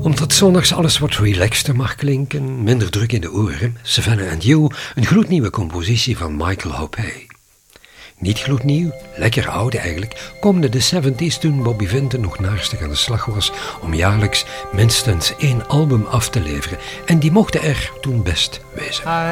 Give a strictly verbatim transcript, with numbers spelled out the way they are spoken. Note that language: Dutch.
Omdat zondags alles wat relaxter mag klinken, minder druk in de oren, Savannah and You, een gloednieuwe compositie van Michael Hopé. Niet gloednieuw, lekker oud eigenlijk, komde de zeventies toen Bobby Vinton nog naarstig aan de slag was om jaarlijks minstens één album af te leveren. En die mochten er toen best wezen.